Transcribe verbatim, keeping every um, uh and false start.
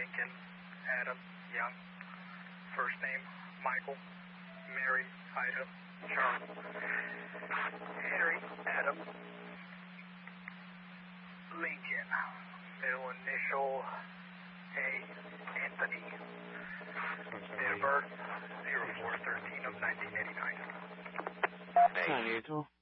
Lincoln Adam Young. First name Michael Mary Ida Charles Henry Adam Lincoln. Middle initial A Anthony. Date of birth zero four thirteen of nineteen eighty-nine. ninety-eight.